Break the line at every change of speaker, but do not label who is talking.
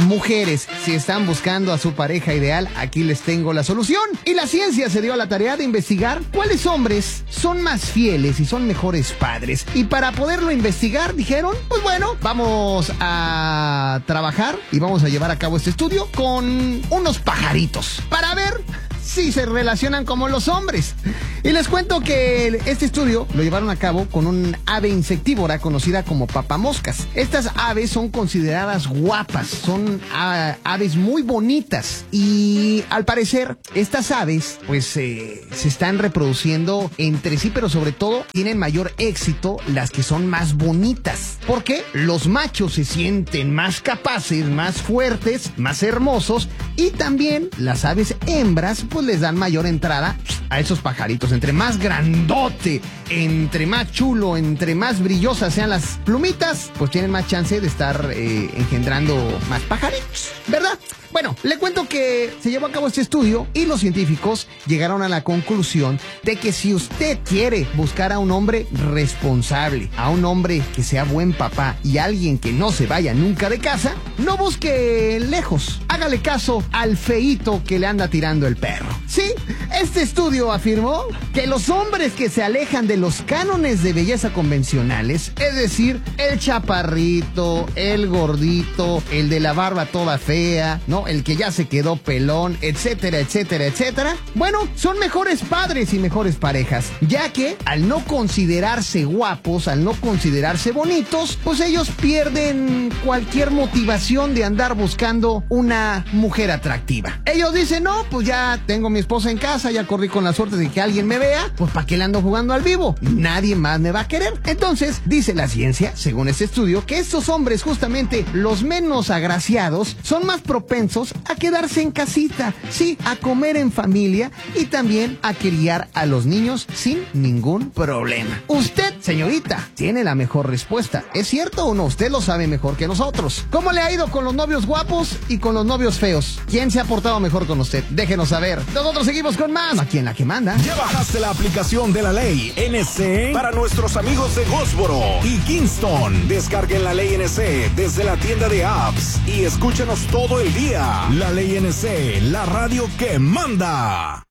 Mujeres, si están buscando a su pareja ideal, aquí les tengo la solución. Y la ciencia se dio a la tarea de investigar cuáles hombres son más fieles y son mejores padres. Y para poderlo investigar, dijeron, pues bueno, vamos a trabajar y vamos a llevar a cabo este estudio con unos pajaritos para ver si se relacionan como los hombres. Y les cuento que este estudio lo llevaron a cabo con un ave insectívora conocida como papamoscas. Estas aves son consideradas guapas, son aves muy bonitas y al parecer estas aves pues se están reproduciendo entre sí, pero sobre todo tienen mayor éxito las que son más bonitas. ¿Por qué? Los machos se sienten más capaces, más fuertes, más hermosos y también las aves hembras pues les dan mayor entrada a esos pajaritos. Entre más grandote, entre más chulo, entre más brillosas sean las plumitas, pues tienen más chance de estar engendrando más pajaritos, ¿verdad? Bueno, le cuento que se llevó a cabo este estudio y los científicos llegaron a la conclusión de que si usted quiere buscar a un hombre responsable, a un hombre que sea buen papá y alguien que no se vaya nunca de casa, no busque lejos. Hágale caso al feíto que le anda tirando el perro. Sí, este estudio afirmó que los hombres que se alejan de los cánones de belleza convencionales, es decir, el chaparrito, el gordito, el de la barba toda fea, ¿no? El que ya se quedó pelón, etcétera, etcétera, etcétera. Bueno, son mejores padres y mejores parejas, ya que al no considerarse guapos, al no considerarse bonitos, pues ellos pierden cualquier motivación de andar buscando una mujer atractiva. Ellos dicen, no, pues ya tengo a mi esposa en casa, ya corrí con la suerte de que alguien me vea, pues ¿para qué le ando jugando al vivo? Nadie más me va a querer. Entonces, dice la ciencia, según este estudio, que estos hombres, justamente los menos agraciados, son más propensos a quedarse en casita, sí, a comer en familia y también a criar a los niños sin ningún problema. Usted, señorita, tiene la mejor respuesta. ¿Es cierto o no? Usted lo sabe mejor que nosotros. ¿Cómo le ha ido con los novios guapos y con los novios feos? ¿Quién se ha portado mejor con usted? Déjenos saber. Nosotros seguimos con más aquí en La que Manda.
¿Ya bajaste la aplicación de La Ley NC para nuestros amigos de Goldsboro y Kingston? Descarguen La Ley NC desde la tienda de apps y escúchanos todo el día. La Ley NC, la radio que manda.